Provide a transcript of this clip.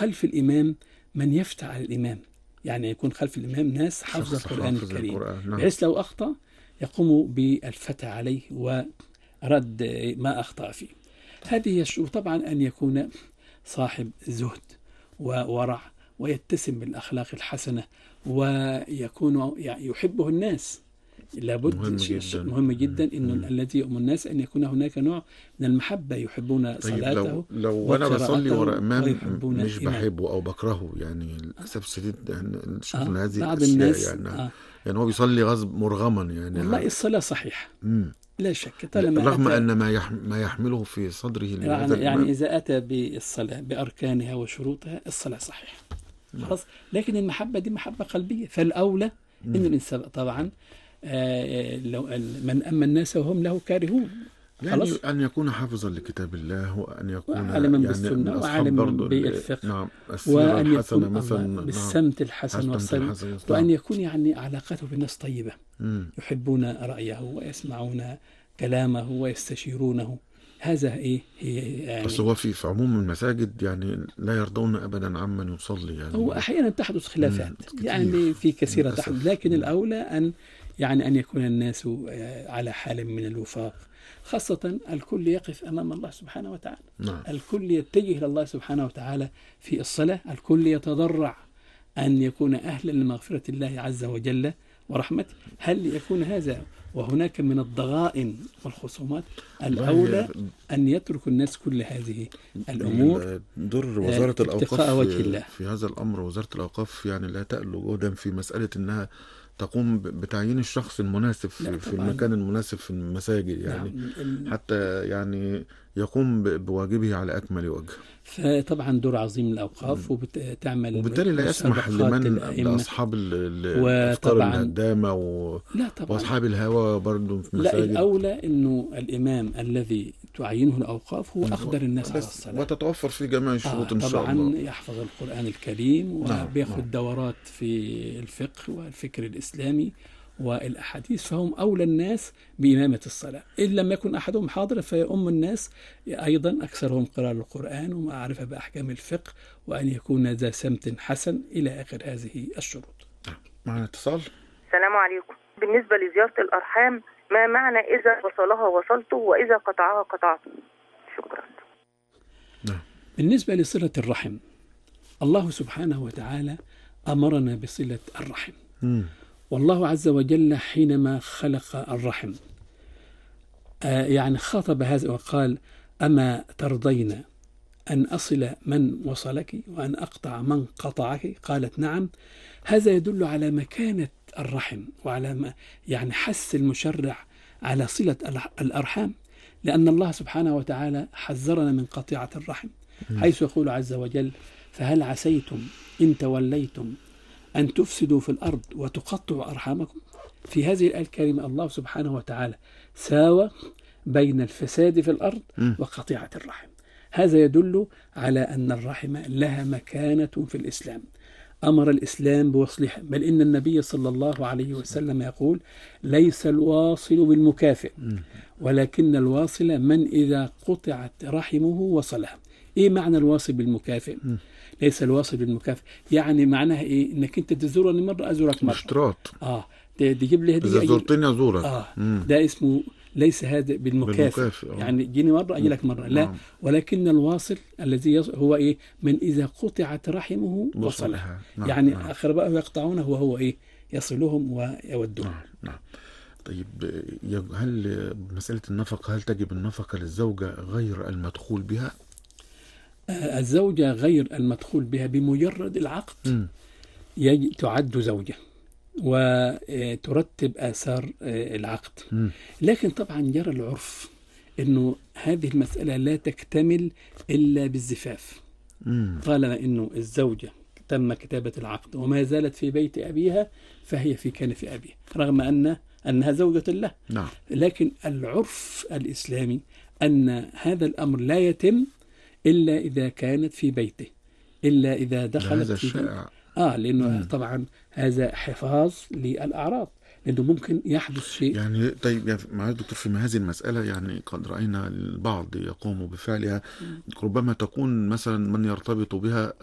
خلف الإمام من يفتح على الإمام، يعني يكون خلف الإمام ناس حفظ القرآن الكريم، نعم. بحيث لو أخطأ يقوم بالفتح عليه ورد ما أخطأ فيه. هذه الشروط. طبعا أن يكون صاحب زهد وورع ويتسم بالأخلاق الحسنة ويكون يحبه الناس. لابد مهم جدا إنه الذي يؤمن الناس أن يكون هناك نوع من المحبة، يحبون صلاته. لو أنا بصلي وراء إمام مش الإمام. بحبه أو بكرهه، يعني للأسف الشديد يعني شفنا هذه بعض الأشياء الناس يعني هو بيصلي غصب مرغما يعني. والله الصلاة صحيحة لا شك، رغم أن ما يحمله في صدره يعني إذا أتى بالصلاة بأركانها وشروطها الصلاة صحيحة خلاص. لكن المحبة دي محبة قلبية، فالأولى إن الإنسان طبعا لو من أما الناس وهم له كارهون، يعني أن يكون حافظا لكتاب الله، وأن يكون عالما بالسنة وعالما بالفقه، نعم، وأن يكون مثلا بالسمت الحسن والصدق، وأن يكون يعني علاقته بالناس طيبة، يحبون رأيه ويسمعون كلامه ويستشيرونه. هذا هي يعني. بس هو في عموم المساجد يعني لا يرضون أبدا عمن يصلي، يعني هو أحيانا تحدث خلافات يعني في كثيرة تحدث، لكن الأولى أن يكون الناس على حال من الوفاق، خاصة الكل يقف أمام الله سبحانه وتعالى. الكل يتجه إلى الله سبحانه وتعالى في الصلاة، الكل يتضرع أن يكون أهلا لمغفرة الله عز وجل ورحمته. هل يكون هذا وهناك من الضغائن والخصومات؟ الأولى أن يترك الناس كل هذه الأمور. دور وزارة الأوقاف في هذا الأمر، وزارة الأوقاف يعني لا تألو جهدا في مسألة أنها تقوم بتعيين الشخص المناسب في المكان المناسب في المساجد، يعني حتى يعني يقوم بواجبه على أكمل وجه. فطبعا دور عظيم الأوقاف وبتعمل، وبالتالي لا يسمح لأصحاب الأفكار الهدامة وأصحاب الهوى برضو في المساجد. لا، الأولى أنه الإمام الذي تعينه الأوقاف هو أقدر الناس على الصلاة، وتتوفر في جميع الشروط إن شاء الله. طبعا يحفظ القرآن الكريم وبياخد دورات في الفقه والفكر الإسلامي والأحاديث، فهم أولى الناس بإمامة الصلاة. إن لم يكن أحدهم حاضر فيؤم الناس أيضا، أكثرهم قراءة القرآن ومعرفة بأحكام الفقه، وأن يكون ذا سمت حسن إلى آخر هذه الشروط. معنا اتصال. السلام عليكم. بالنسبة لزيارة الأرحام، ما معنى إذا وصلها وصلته وإذا قطعها قطعته؟ شكرا. بالنسبة لصلة الرحم، الله سبحانه وتعالى أمرنا بصلة الرحم. والله عز وجل حينما خلق الرحم يعني خاطب هذا وقال: أما ترضين أن أصل من وصلك وأن أقطع من قطعك؟ قالت: نعم. هذا يدل على مكانة الرحم وعلى يعني حث المشرع على صلة الأرحام، لأن الله سبحانه وتعالى حذرنا من قطيعة الرحم، حيث يقول عز وجل: فهل عسيتم إن توليتم أن تفسدوا في الأرض وتقطعوا أرحامكم؟ في هذه الآية الكريمة الله سبحانه وتعالى ساوى بين الفساد في الأرض وقطيعة الرحم. هذا يدل على أن الرحم لها مكانة في الإسلام، أمر الإسلام بوصلها، بل إن النبي صلى الله عليه وسلم يقول: ليس الواصل بالمكافئ ولكن الواصل من إذا قطعت رحمه وصلها. إيه معنى الواصل بالمكافئ؟ ليس الواصل بالمكافئ يعني معناها إيه؟ إنك أنت تزورني مرة أزورك مرة، اشتراط. تجيب لي هدية إذا زرتني أزورك. ده اسمه ليس هذا بالمكافئ. يعني جيني مرة أجي لك مرة، لا. ولكن الواصل الذي هو إيه؟ من إذا قطعت رحمه وصلها. يعني أقربائه يقطعونه وهو إيه؟ يصلهم ويودهم. طيب، هل مسألة النفقة، هل تجب النفقة للزوجة غير المدخول بها؟ الزوجة غير المدخول بها بمجرد العقد تعد زوجة وترتب آثار العقد. لكن طبعا جرى العرف أنه هذه المسألة لا تكتمل إلا بالزفاف. طالما أنه الزوجة تم كتابة العقد وما زالت في بيت أبيها فهي في كنف أبيها، رغم أنها زوجة له. لكن العرف الإسلامي أن هذا الأمر لا يتم إلا إذا كانت في بيته، إلا إذا دخلت في بيته. لأنه طبعا هذا حفاظ للأعراض، لأنه ممكن يحدث شيء. يعني طيب يا معالي الدكتور، في هذه المسألة يعني قد رأينا البعض يقوم بفعلها، ربما تكون مثلا من يرتبط بها